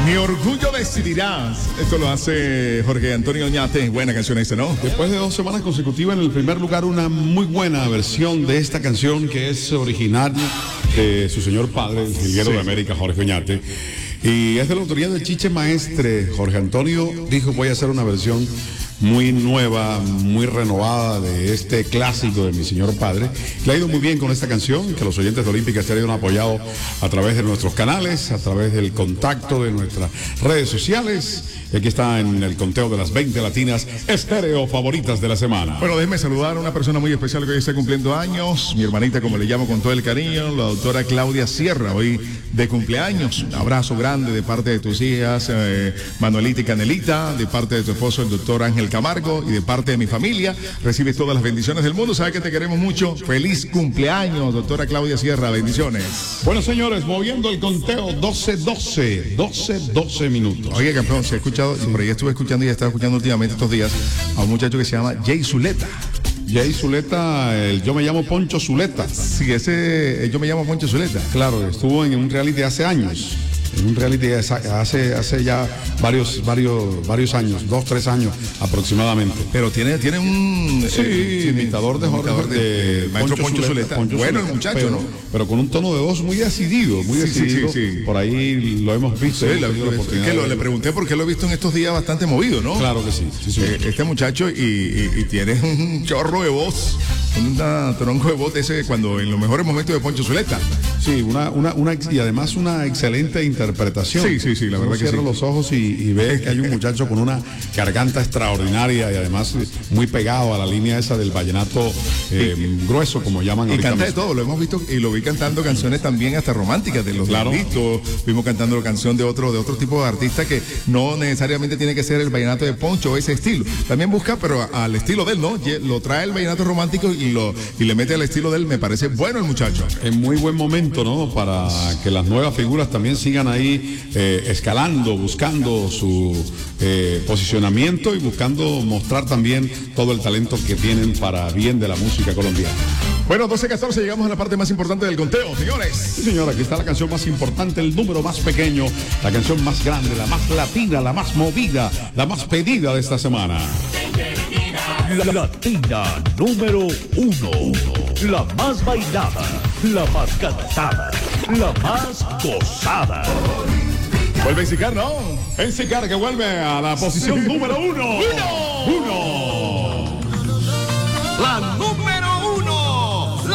Mi orgullo decidirás. Esto lo hace Jorge Antonio Oñate. Buena canción esta, ¿no? Después de 2 semanas consecutivas en el primer lugar, una muy buena versión de esta canción que es original de su señor padre, el jilguero de América, Jorge Oñate. Y es de la autoría del Chiche Maestre. Jorge Antonio dijo: voy a hacer una versión muy nueva, muy renovada de este clásico de mi señor padre. Le ha ido muy bien con esta canción, que los oyentes de Olímpica Estéreo han apoyado a través de nuestros canales, a través del contacto de nuestras redes sociales. Y aquí está en el conteo de las 20 latinas estéreo favoritas de la semana. Bueno, déjeme saludar a una persona muy especial que hoy está cumpliendo años, mi hermanita, como le llamo con todo el cariño, la doctora Claudia Sierra, hoy de cumpleaños. Un abrazo grande de parte de tus hijas, Manuelita y Canelita, de parte de tu esposo, el doctor Ángel Camargo, y de parte de mi familia. Recibes todas las bendiciones del mundo, sabes que te queremos mucho. Feliz cumpleaños, doctora Claudia Sierra, bendiciones. Bueno, señores, moviendo el conteo, 12 minutos. Oye, campeón, se ha escuchado, y por ahí estuve escuchando y estaba escuchando últimamente estos días a un muchacho que se llama Jay Zuleta. Jay Zuleta, yo me llamo Poncho Zuleta. Sí, yo me llamo Poncho Zuleta. Claro, estuvo en un reality hace años. En un reality hace ya varios años, 2-3 años aproximadamente. Pero tiene un imitador de maestro Poncho Zuleta. Bueno, el muchacho, ¿no? Pero con un tono de voz muy decidido, muy decidido. Sí. Por ahí lo hemos visto. Sí, le pregunté porque lo he visto en estos días bastante movido, ¿no? Claro que sí. Este muchacho y tiene un chorro de voz, un tronco de voz ese cuando en los mejores momentos de Poncho Zuleta. Sí, y además una excelente interpretación. Sí, la verdad que sí. Cierra los ojos y ve que hay un muchacho con una garganta extraordinaria y además muy pegado a la línea esa del vallenato grueso, como llaman. Y canta de todo, lo hemos visto y lo vi cantando canciones también hasta románticas de los Diablitos. Vimos cantando la canción de otro tipo de artista que no necesariamente tiene que ser el vallenato de Poncho, ese estilo. También busca, pero al estilo de él, ¿no? Lo trae el vallenato romántico y le mete al estilo de él. Me parece bueno el muchacho. En muy buen momento, ¿no? Para que las nuevas figuras también sigan ahí escalando, buscando su posicionamiento y buscando mostrar también todo el talento que tienen para bien de la música colombiana. Bueno, 12:14, llegamos a la parte más importante del conteo, señores. Sí, señora, aquí está la canción más importante, el número más pequeño, la canción más grande, la más latina, la más movida, la más pedida de esta semana. La latina número 1, la más bailada, la más cantada, la más gozada. Vuelve a Ensicar, ¿no? Ensicar, que vuelve a la posición número 1. La número